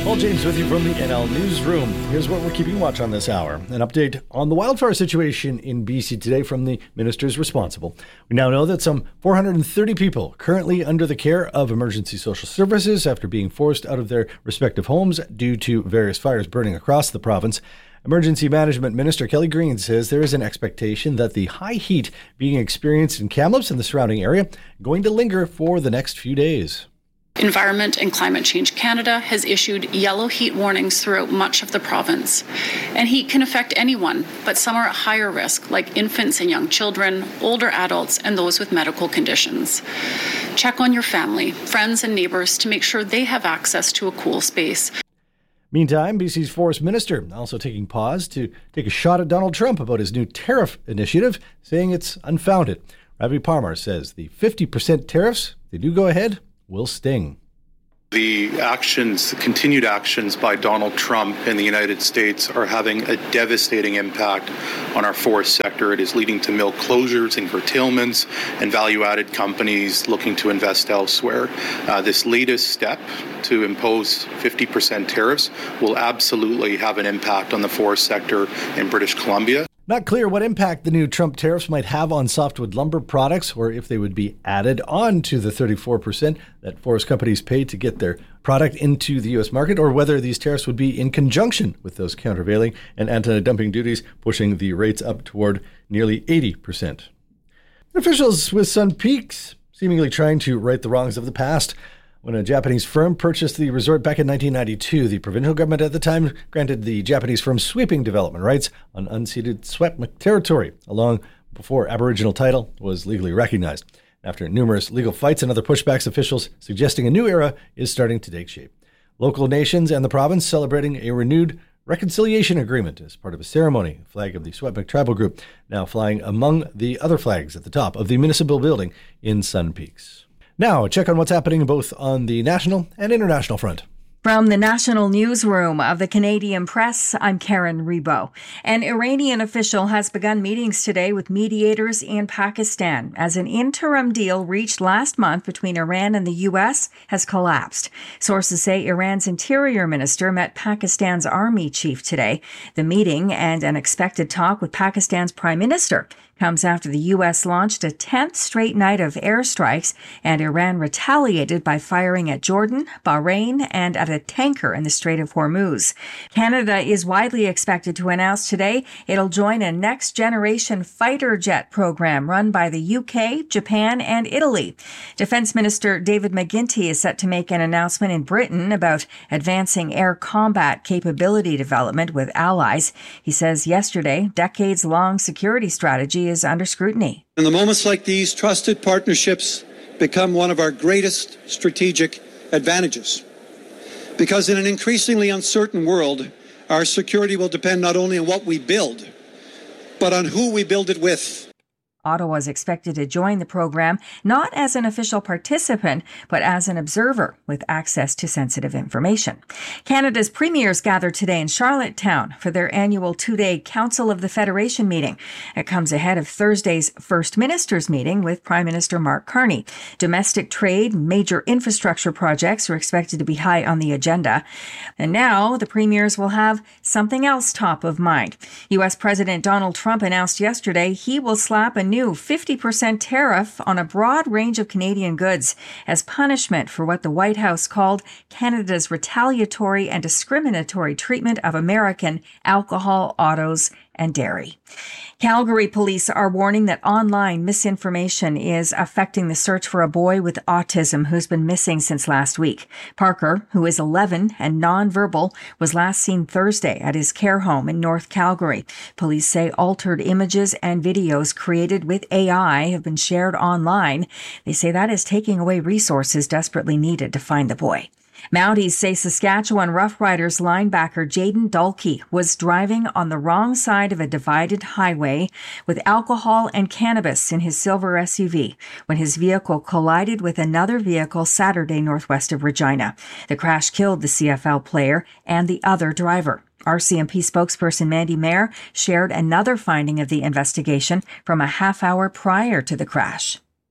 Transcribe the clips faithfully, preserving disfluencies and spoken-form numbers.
Paul James with you from the N L Newsroom. Here's what we're keeping watch on this hour. An update on the wildfire situation in B C today from the ministers responsible. We now know that some four hundred thirty people currently under the care of emergency social services after being forced out of their respective homes due to various fires burning across the province. Emergency Management Minister Kelly Green says there is an expectation that the high heat being experienced in Kamloops and the surrounding area going to linger for the next few days. Environment and Climate Change Canada has issued yellow heat warnings throughout much of the province. And heat can affect anyone, but some are at higher risk, like infants and young children, older adults, and those with medical conditions. Check on your family, friends, and neighbors to make sure they have access to a cool space. Meantime, B C's Forest Minister also taking pause to take a shot at Donald Trump about his new tariff initiative, saying it's unfounded. Ravi Parmar says the fifty percent tariffs, if they do go ahead, will sting. The actions, the continued actions by Donald Trump in the United States are having a devastating impact on our forest sector. It is leading to mill closures and curtailments and value-added companies looking to invest elsewhere. Uh, this latest step to impose fifty percent tariffs will absolutely have an impact on the forest sector in British Columbia. Not clear what impact the new Trump tariffs might have on softwood lumber products, or if they would be added on to the thirty-four percent that forest companies pay to get their product into the U S market, or whether these tariffs would be in conjunction with those countervailing and anti-dumping duties, pushing the rates up toward nearly eighty percent. Officials with Sun Peaks seemingly trying to right the wrongs of the past. When a Japanese firm purchased the resort back in nineteen ninety-two, the provincial government at the time granted the Japanese firm sweeping development rights on unceded Secwepemc territory, long before Aboriginal title was legally recognized. After numerous legal fights and other pushbacks, officials suggesting a new era is starting to take shape. Local nations and the province celebrating a renewed reconciliation agreement as part of a ceremony. A flag of the Secwepemc tribal group now flying among the other flags at the top of the municipal building in Sun Peaks. Now, a check on what's happening both on the national and international front. From the national newsroom of the Canadian Press, I'm Karen Rebo. An Iranian official has begun meetings today with mediators in Pakistan as an interim deal reached last month between Iran and the U S has collapsed. Sources say Iran's interior minister met Pakistan's army chief today. The meeting and an expected talk with Pakistan's prime minister comes after the U S launched a tenth straight night of airstrikes and Iran retaliated by firing at Jordan, Bahrain, and at a tanker in the Strait of Hormuz. Canada is widely expected to announce today it'll join a next-generation fighter jet program run by the U K, Japan, and Italy. Defense Minister David McGuinty is set to make an announcement in Britain about advancing air combat capability development with allies. He says yesterday, decades-long security strategy is under scrutiny. In the moments like these, trusted partnerships become one of our greatest strategic advantages. Because in an increasingly uncertain world, our security will depend not only on what we build, but on who we build it with. Ottawa is expected to join the program, not as an official participant, but as an observer with access to sensitive information. Canada's premiers gathered today in Charlottetown for their annual two-day Council of the Federation meeting. It comes ahead of Thursday's First Minister's meeting with Prime Minister Mark Carney. Domestic trade and major infrastructure projects are expected to be high on the agenda. And now the premiers will have something else top of mind. U S President Donald Trump announced yesterday he will slap a new fifty percent tariff on a broad range of Canadian goods as punishment for what the White House called Canada's retaliatory and discriminatory treatment of American alcohol, autos, and dairy. Calgary police are warning that online misinformation is affecting the search for a boy with autism who's been missing since last week. Parker, who is eleven and nonverbal, was last seen Thursday at his care home in North Calgary. Police say altered images and videos created with A I have been shared online. They say that is taking away resources desperately needed to find the boy. Mounties say Saskatchewan Rough Riders linebacker Jaden Dalkey was driving on the wrong side of a divided highway with alcohol and cannabis in his silver S U V when his vehicle collided with another vehicle Saturday northwest of Regina. The crash killed the C F L player and the other driver. R C M P spokesperson Mandy Mayer shared another finding of the investigation from a half hour prior to the crash.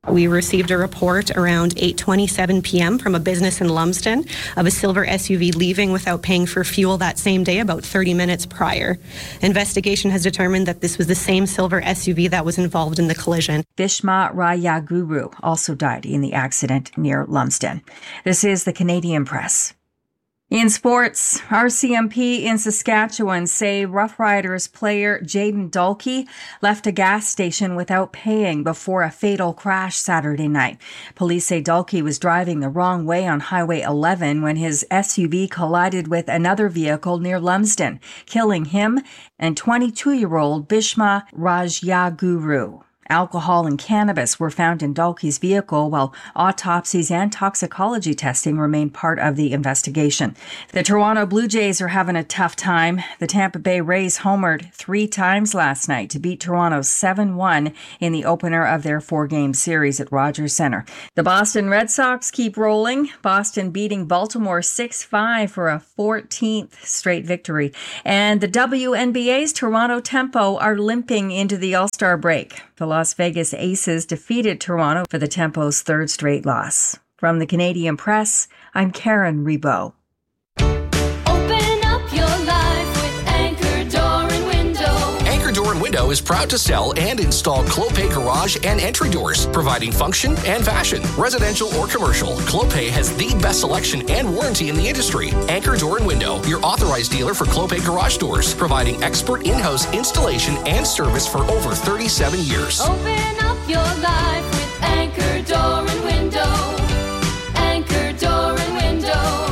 We received a report around eight twenty-seven p.m. from a business in Lumsden of a silver S U V leaving without paying for fuel that same day, about thirty minutes prior. Investigation has determined that this was the same silver S U V that was involved in the collision. Bhishma Rayaguru also died in the accident near Lumsden. This is the Canadian Press. In sports, R C M P in Saskatchewan say Rough Riders player Jaden Dalkey left a gas station without paying before a fatal crash Saturday night. Police say Dalkey was driving the wrong way on Highway eleven when his S U V collided with another vehicle near Lumsden, killing him and twenty-two-year-old Bhishma Rayaguru. Alcohol and cannabis were found in Dalkey's vehicle, while autopsies and toxicology testing remain part of the investigation. The Toronto Blue Jays are having a tough time. The Tampa Bay Rays homered three times last night to beat Toronto seven one in the opener of their four-game series at Rogers Centre. The Boston Red Sox keep rolling, Boston beating Baltimore six five for a fourteenth straight victory. And the W N B A's Toronto Tempo are limping into the All-Star break. The Las Vegas Aces defeated Toronto for the Tempo's third straight loss. From the Canadian Press, I'm Karen Rebo. Open up your life with Anchor Door and Window. Anchor Door and Window is proud to sell and install Clopay garage and entry doors, providing function and fashion. Residential or commercial, Clopay has the best selection and warranty in the industry. Anchor Door and Window, your authorized dealer for Clopay garage doors, providing expert in-house installation and service for over thirty-seven years. Open up your life with Anchor Door and Window. Anchor Door and Window.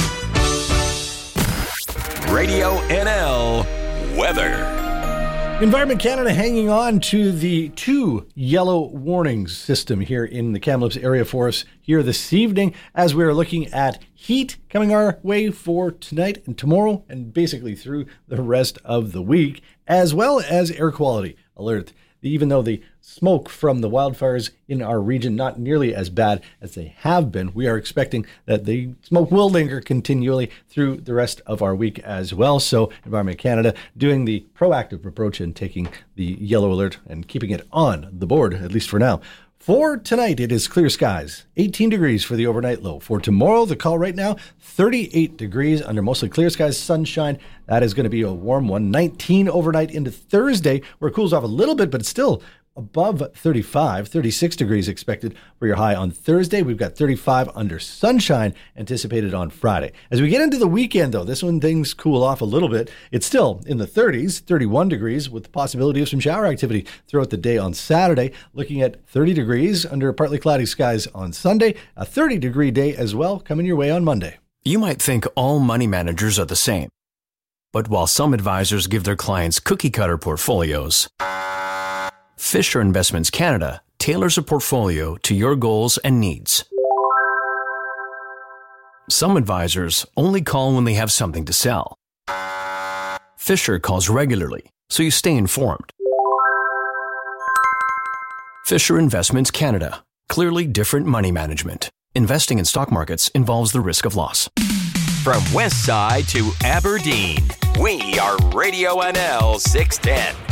Radio N L Weather. Environment Canada hanging on to the two yellow warnings system here in the Kamloops area for us here this evening as we're looking at heat coming our way for tonight and tomorrow and basically through the rest of the week, as well as air quality alert. Even though the smoke from the wildfires in our region not nearly as bad as they have been, we are expecting that the smoke will linger continually through the rest of our week as well. So Environment Canada doing the proactive approach and taking the yellow alert and keeping it on the board, at least for now. For tonight, it is clear skies, eighteen degrees for the overnight low. For tomorrow, the call right now, thirty-eight degrees under mostly clear skies, sunshine. That is going to be a warm one. nineteen overnight into Thursday, where it cools off a little bit, but it's still above thirty-five, thirty-six degrees expected for your high on Thursday. We've got thirty-five under sunshine anticipated on Friday. As we get into the weekend, though, this one things cool off a little bit. It's still in the thirties, thirty-one degrees with the possibility of some shower activity throughout the day on Saturday. Looking at thirty degrees under partly cloudy skies on Sunday. A thirty degree day as well coming your way on Monday. You might think all money managers are the same. But while some advisors give their clients cookie cutter portfolios, Fisher Investments Canada tailors a portfolio to your goals and needs. Some advisors only call when they have something to sell. Fisher calls regularly, so you stay informed. Fisher Investments Canada. Clearly different money management. Investing in stock markets involves the risk of loss. From West Side to Aberdeen, we are Radio N L six ten.